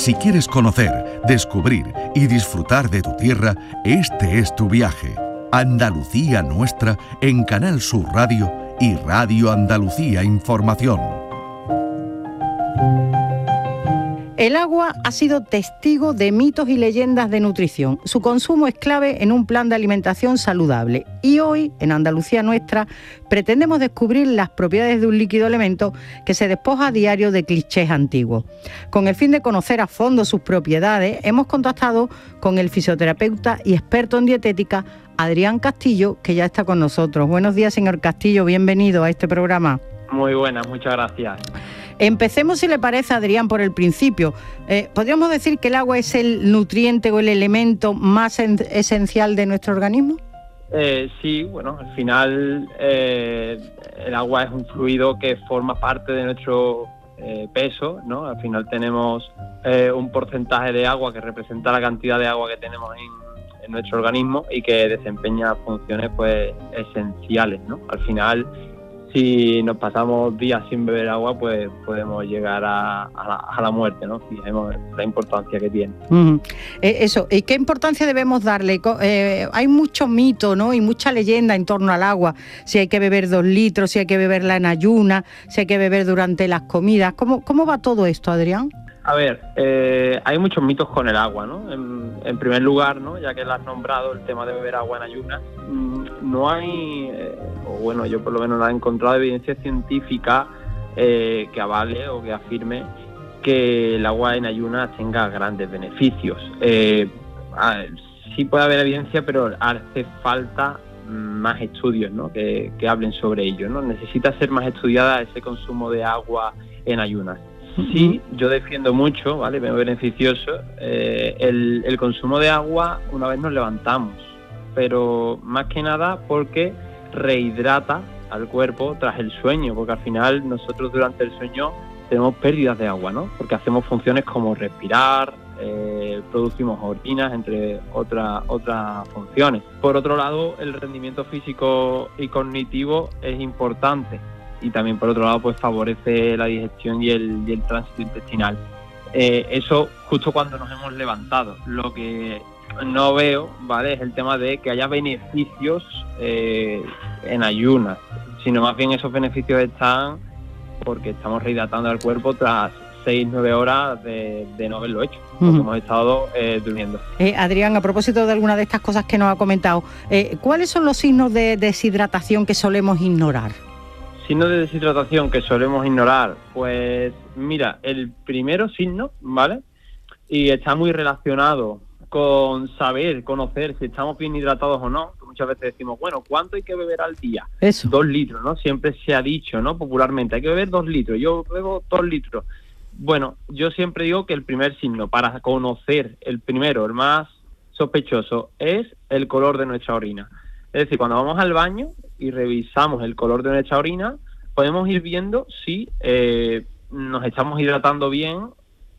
Si quieres conocer, descubrir y disfrutar de tu tierra, este es tu viaje. Andalucía Nuestra en Canal Sur Radio y Radio Andalucía Información. El agua ha sido testigo de mitos y leyendas de nutrición. Su consumo es clave en un plan de alimentación saludable. Y hoy, en Andalucía Nuestra, pretendemos descubrir las propiedades de un líquido elemento que se despoja a diario de clichés antiguos. Con el fin de conocer a fondo sus propiedades, hemos contactado con el fisioterapeuta y experto en dietética, Adrián Castillo, que ya está con nosotros. Buenos días, señor Castillo, bienvenido a este programa. Muy buenas, muchas gracias. Empecemos, si le parece, Adrián, por el principio. ¿Podríamos decir que el agua es el nutriente o el elemento más esencial de nuestro organismo? Sí, bueno, al final el agua es un fluido que forma parte de nuestro peso, ¿no? Al final tenemos un porcentaje de agua que representa la cantidad de agua que tenemos en nuestro organismo y que desempeña funciones pues esenciales, ¿no? Al final, si nos pasamos días sin beber agua, pues podemos llegar a la muerte, ¿no? Fijemos la importancia que tiene. Eso, ¿y qué importancia debemos darle? Hay mucho mito, ¿no? Y mucha leyenda en torno al agua. Si hay que beber 2 litros, si hay que beberla en ayunas, si hay que beber durante las comidas. ¿Cómo va todo esto, Adrián? A ver, hay muchos mitos con el agua, ¿no? En primer lugar, ¿no? Ya que lo has nombrado, el tema de beber agua en ayunas, no hay, o bueno, yo por lo menos no he encontrado evidencia científica que avale o que afirme que el agua en ayunas tenga grandes beneficios. Sí puede haber evidencia, pero hace falta más estudios, ¿no? que hablen sobre ello, ¿no? Necesita ser más estudiada ese consumo de agua en ayunas. Sí, yo defiendo mucho, ¿vale? Veo beneficioso el consumo de agua una vez nos levantamos, pero más que nada porque rehidrata al cuerpo tras el sueño, porque al final nosotros durante el sueño tenemos pérdidas de agua, ¿no? Porque hacemos funciones como respirar, producimos orinas, entre otras funciones. Por otro lado, el rendimiento físico y cognitivo es importante. Y también, por otro lado, pues favorece la digestión y el tránsito intestinal. Eso justo cuando nos hemos levantado. Lo que no veo, ¿vale?, es el tema de que haya beneficios en ayunas, sino más bien esos beneficios están porque estamos rehidratando al cuerpo tras 6-9 horas de no haberlo hecho, porque hemos estado durmiendo. Adrián, a propósito de alguna de estas cosas que nos ha comentado, ¿cuáles son los signos de deshidratación que solemos ignorar? Signos de deshidratación que solemos ignorar, pues mira, el primero signo, ¿vale? Y está muy relacionado con saber, conocer si estamos bien hidratados o no. Muchas veces decimos, bueno, ¿cuánto hay que beber al día? Eso. 2 litros, ¿no? Siempre se ha dicho, ¿no? Popularmente, hay que beber 2 litros. Yo bebo 2 litros. Bueno, yo siempre digo que el primer signo para conocer, el primero, el más sospechoso, es el color de nuestra orina. Es decir, cuando vamos al baño y revisamos el color de nuestra orina, podemos ir viendo si nos estamos hidratando bien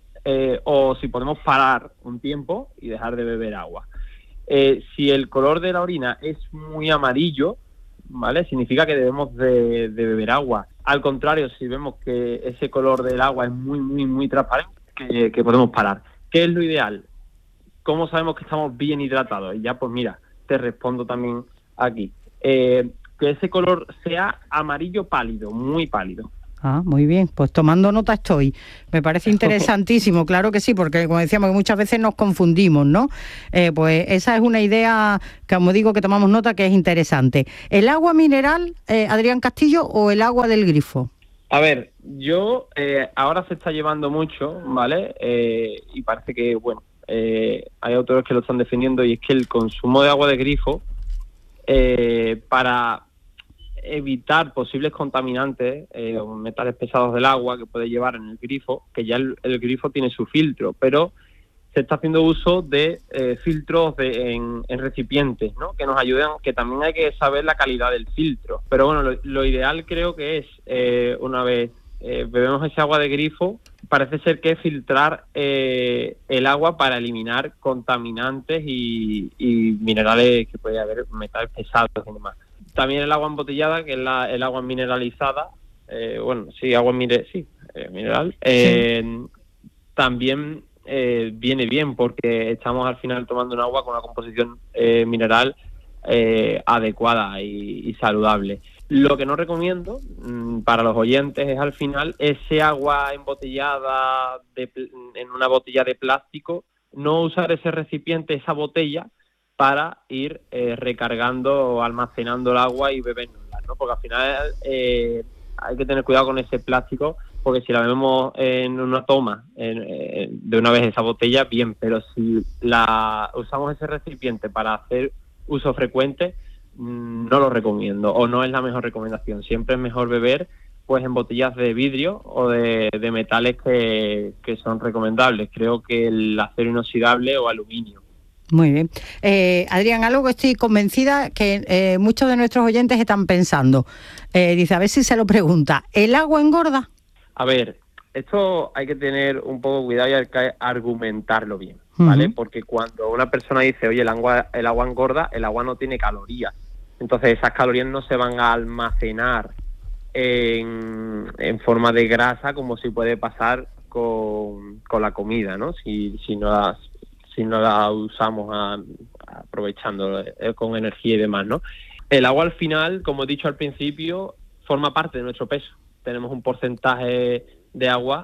o si podemos parar un tiempo y dejar de beber agua. Si el color de la orina es muy amarillo, ¿vale?, significa que debemos de beber agua. Al contrario, si vemos que ese color del agua es muy, muy, muy transparente, que podemos parar. ¿Qué es lo ideal? ¿Cómo sabemos que estamos bien hidratados? Y ya, pues mira, te respondo también aquí. Que ese color sea amarillo pálido, muy pálido. Ah, muy bien, pues tomando nota estoy. Me parece interesantísimo, claro que sí, porque como decíamos, muchas veces nos confundimos, ¿no? Pues esa es una idea, que, como digo, que tomamos nota, que es interesante. ¿El agua mineral, Adrián Castillo, o el agua del grifo? A ver, yo ahora se está llevando mucho, ¿vale? Y parece que, bueno, hay autores que lo están defendiendo, y es que el consumo de agua de grifo, para evitar posibles contaminantes o metales pesados del agua que puede llevar en el grifo, que ya el grifo tiene su filtro, pero se está haciendo uso de filtros en recipientes, ¿no?, que nos ayudan, que también hay que saber la calidad del filtro. Pero bueno, lo ideal creo que es, una vez bebemos ese agua de grifo, parece ser que es filtrar el agua para eliminar contaminantes y minerales que puede haber, metales pesados y demás. También el agua embotellada, que es el agua mineralizada, mineral, Sí. También viene bien, porque estamos al final tomando un agua con una composición mineral adecuada y saludable. Lo que no recomiendo para los oyentes es al final ese agua embotellada en una botella de plástico, no usar ese recipiente, esa botella, para ir recargando o almacenando el agua y beberla, ¿no? Porque al final hay que tener cuidado con ese plástico, porque si la bebemos en una toma de una vez esa botella, bien, pero si usamos ese recipiente para hacer uso frecuente, no lo recomiendo, o no es la mejor recomendación. Siempre es mejor beber pues en botellas de vidrio o de metales que son recomendables. Creo que el acero inoxidable o aluminio. Muy bien. Adrián, algo que estoy convencida que muchos de nuestros oyentes están pensando. Dice, a ver si se lo pregunta, ¿el agua engorda? A ver, esto hay que tener un poco cuidado y hay que argumentarlo bien, ¿vale? Uh-huh. Porque cuando una persona dice, oye, el agua engorda, el agua no tiene calorías. Entonces esas calorías no se van a almacenar en forma de grasa, como si puede pasar con la comida, ¿no? Si no la usamos aprovechando con energía y demás, ¿no? El agua al final, como he dicho al principio, forma parte de nuestro peso. Tenemos un porcentaje de agua,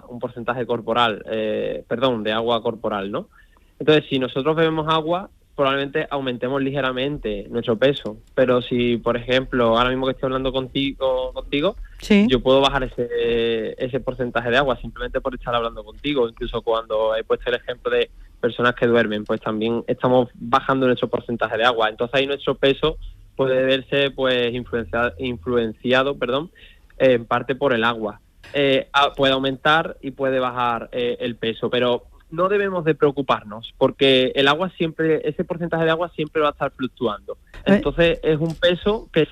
de agua corporal, ¿no? Entonces, si nosotros bebemos agua, probablemente aumentemos ligeramente nuestro peso, pero si, por ejemplo, ahora mismo que estoy hablando contigo, sí, yo puedo bajar ese porcentaje de agua simplemente por estar hablando contigo. Incluso cuando he puesto el ejemplo de personas que duermen, pues también estamos bajando nuestro porcentaje de agua. Entonces ahí nuestro peso puede verse pues influenciado, en parte por el agua. Puede aumentar y puede bajar el peso, pero no debemos de preocuparnos, porque el agua ese porcentaje de agua siempre va a estar fluctuando. Entonces es un peso que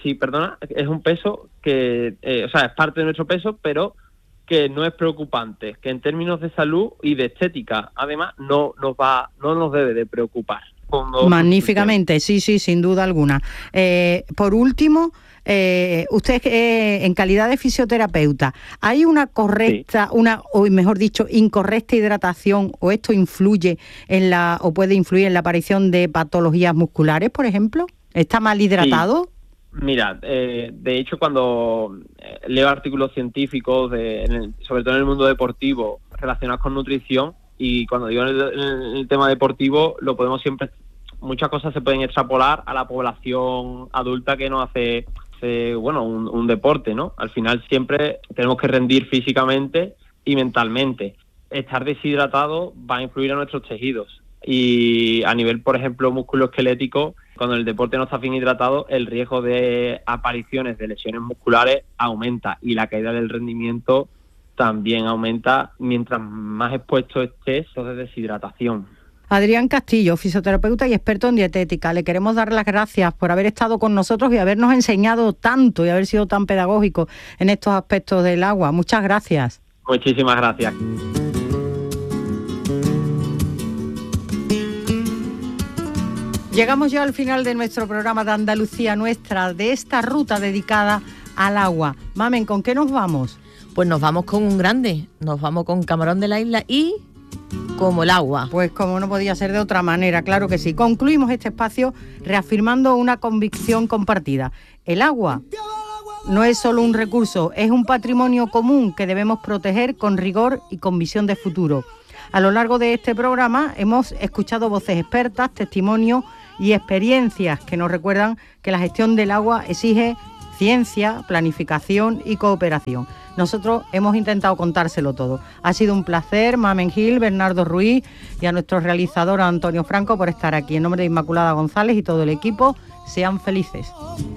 es parte de nuestro peso, pero que no es preocupante, que en términos de salud y de estética, además, no nos debe de preocupar. Magníficamente, sí, sin duda alguna. Por último, usted en calidad de fisioterapeuta, ¿hay una correcta, sí, o mejor dicho, incorrecta hidratación, o esto influye o puede influir en la aparición de patologías musculares, por ejemplo? ¿Está mal hidratado? Sí. Mira, de hecho, cuando leo artículos científicos, sobre todo en el mundo deportivo, relacionados con nutrición, y cuando digo en el tema deportivo, lo podemos siempre, muchas cosas se pueden extrapolar a la población adulta que no hace un deporte, ¿no? Al final siempre tenemos que rendir físicamente y mentalmente. Estar deshidratado va a influir a nuestros tejidos, y a nivel, por ejemplo, musculoesquelético, cuando el deporte no está bien hidratado, el riesgo de apariciones de lesiones musculares aumenta, y la caída del rendimiento también aumenta mientras más expuesto estés de deshidratación. Adrián Castillo, fisioterapeuta y experto en dietética, le queremos dar las gracias por haber estado con nosotros y habernos enseñado tanto y haber sido tan pedagógico en estos aspectos del agua. Muchas gracias. Muchísimas gracias. Llegamos ya al final de nuestro programa de Andalucía Nuestra, de esta ruta dedicada al agua. Mamen, ¿con qué nos vamos? Pues nos vamos con un grande, nos vamos con Camarón de la Isla y como el agua. Pues como no podía ser de otra manera, claro que sí. Concluimos este espacio reafirmando una convicción compartida. El agua no es solo un recurso, es un patrimonio común que debemos proteger con rigor y con visión de futuro. A lo largo de este programa hemos escuchado voces expertas, testimonios y experiencias que nos recuerdan que la gestión del agua exige ciencia, planificación y cooperación. Nosotros hemos intentado contárselo todo. Ha sido un placer, Mamen Gil, Bernardo Ruiz, y a nuestro realizador Antonio Franco por estar aquí. En nombre de Inmaculada González y todo el equipo, sean felices.